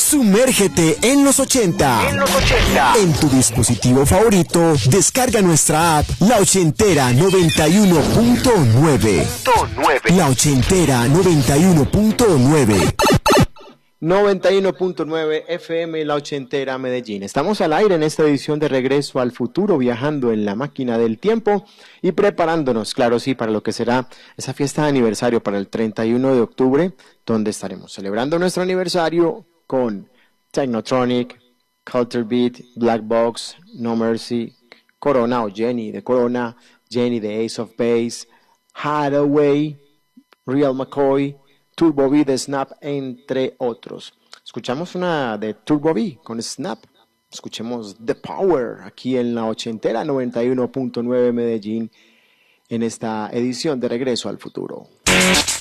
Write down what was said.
Sumérgete en los 80. En tu dispositivo favorito, descarga nuestra app La Ochentera 91.9. La Ochentera 91.9. 91.9 FM La Ochentera Medellín. Estamos al aire en esta edición de Regreso al Futuro, viajando en la máquina del tiempo y preparándonos, claro sí, para lo que será esa fiesta de aniversario para el 31 de octubre, donde estaremos celebrando nuestro aniversario con Technotronic, Culture Beat, Black Box, No Mercy, Corona o Jenny de Corona, Jenny de Ace of Base, Hathaway, Real McCoy, Turbo B de Snap, entre otros. Escuchamos una de Turbo B con Snap. Escuchemos The Power aquí en La Ochentera 91.9 Medellín en esta edición de Regreso al Futuro.